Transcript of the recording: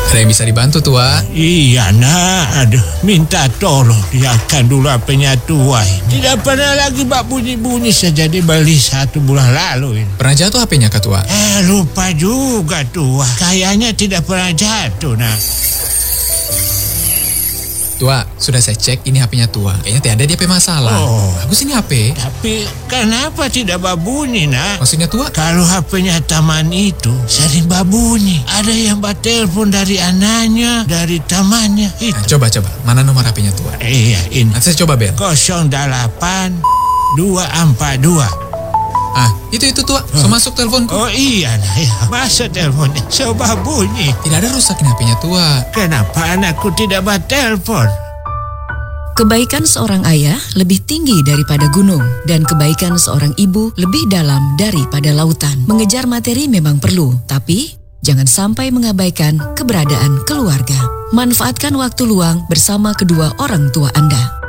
Ada yang bisa dibantu, Tua? Iya nak, aduh, minta tolong lihatkan dulu HP-nya Tua. Tidak pernah lagi bak bunyi-bunyi sejak dibeli 1 bulan lalu ini. Pernah jatuh HP-nya ke Tua? Lupa juga Tua. Kayaknya tidak pernah jatuh nak. Tua, sudah saya cek, ini HP-nya Tua. Kayaknya tidak ada DP masalah. Bagus ini HP. Tapi kenapa tidak babunyi nak? Maksudnya Tua? Kalau HP-nya Taman itu sering babunyi. Ada yang telepon dari anaknya, dari tamannya itu. Nah, coba. Mana nomor HP-nya Tua? Iya ini. Nanti saya coba bel. 08242. Itu Tua. So masuk teleponku. Oh iya nah ya. Masuk teleponnya. Coba bunyi. Tidak ada rusak ini HP-nya Tua. Kenapa anakku tidak bertelepon? Kebaikan seorang ayah lebih tinggi daripada gunung, dan kebaikan seorang ibu lebih dalam daripada lautan. Mengejar materi memang perlu, tapi jangan sampai mengabaikan keberadaan keluarga. Manfaatkan waktu luang bersama kedua orang tua Anda.